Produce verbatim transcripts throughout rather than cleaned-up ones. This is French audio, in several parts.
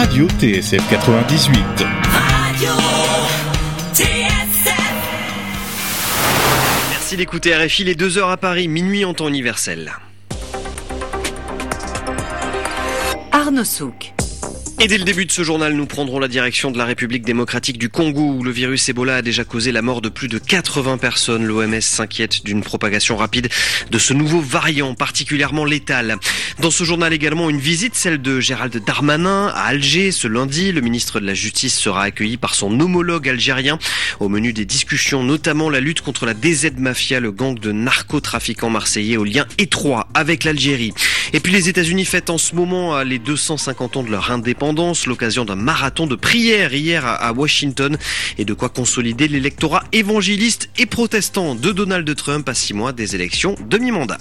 Radio T S F quatre-vingt-dix-huit. Radio T S F. Merci d'écouter R F I, les deux heures à Paris, minuit en temps universel. Arnaud Souk. Et dès le début de ce journal, nous prendrons la direction de la République démocratique du Congo où le virus Ebola a déjà causé la mort de plus de quatre-vingts personnes. L'O M S s'inquiète d'une propagation rapide de ce nouveau variant particulièrement létal. Dans ce journal également, une visite, celle de Gérald Darmanin à Alger ce lundi. Le ministre de la Justice sera accueilli par son homologue algérien. Au menu des discussions, notamment la lutte contre la D Z Mafia, le gang de narcotrafiquants marseillais aux liens étroits avec l'Algérie. Et puis les États-Unis fêtent en ce moment les deux cent cinquante ans de leur indépendance, l'occasion d'un marathon de prières hier à Washington et de quoi consolider l'électorat évangéliste et protestant de Donald Trump à six mois des élections demi-mandat.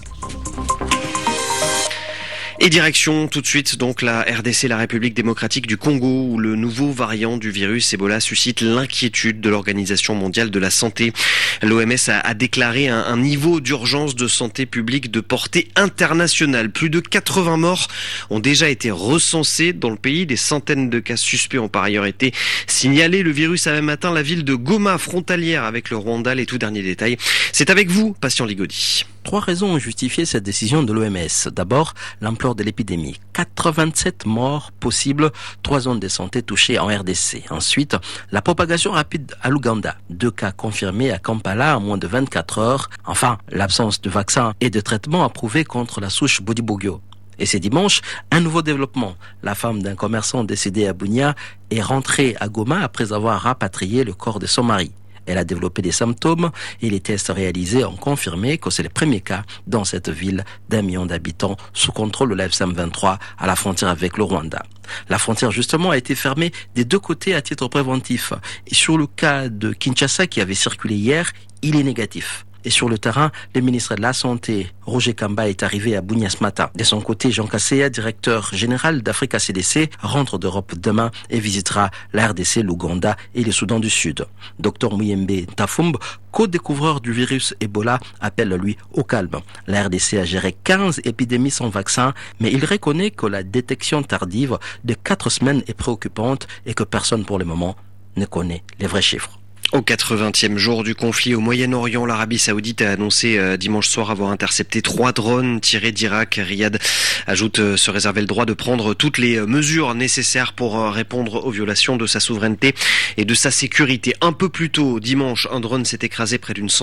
Et direction tout de suite donc la R D C, la République démocratique du Congo, où le nouveau variant du virus Ebola suscite l'inquiétude de l'Organisation mondiale de la santé. L'O M S a, a déclaré un, un niveau d'urgence de santé publique de portée internationale. Plus de quatre-vingts morts ont déjà été recensés dans le pays. Des centaines de cas suspects ont par ailleurs été signalés. Le virus a même atteint la ville de Goma, frontalière avec le Rwanda. Les tout derniers détails, c'est avec vous, Patient Ligodi. Trois raisons ont justifié cette décision de l'O M S. D'abord, l'ampleur de l'épidémie. quatre-vingt-sept morts possibles, trois zones de santé touchées en R D C. Ensuite, la propagation rapide à l'Ouganda. Deux cas confirmés à Kampala en moins de vingt-quatre heures. Enfin, l'absence de vaccins et de traitements approuvés contre la souche Bundibugyo. Et c'est dimanche, un nouveau développement. La femme d'un commerçant décédé à Bunia est rentrée à Goma après avoir rapatrié le corps de son mari. Elle a développé des symptômes et les tests réalisés ont confirmé que c'est le premier cas dans cette ville d'un million d'habitants sous contrôle de l'F C M vingt-trois à la frontière avec le Rwanda. La frontière justement a été fermée des deux côtés à titre préventif. Et sur le cas de Kinshasa qui avait circulé hier, il est négatif. Et sur le terrain, le ministre de la Santé, Roger Kamba, est arrivé à Bunia ce matin. De son côté, Jean Kasseya, directeur général d'Africa C D C, rentre d'Europe demain et visitera la R D C, l'Ouganda et le Soudan du Sud. Docteur Muyembe Tafumb, co-découvreur du virus Ebola, appelle lui au calme. La R D C a géré quinze épidémies sans vaccin, mais il reconnaît que la détection tardive de quatre semaines est préoccupante et que personne pour le moment ne connaît les vrais chiffres. Au quatre-vingtième jour du conflit au Moyen-Orient, l'Arabie Saoudite a annoncé euh, dimanche soir avoir intercepté trois drones tirés d'Irak. Riyad ajoute euh, se réserver le droit de prendre toutes les euh, mesures nécessaires pour euh, répondre aux violations de sa souveraineté et de sa sécurité. Un peu plus tôt, dimanche, un drone s'est écrasé près d'une centaine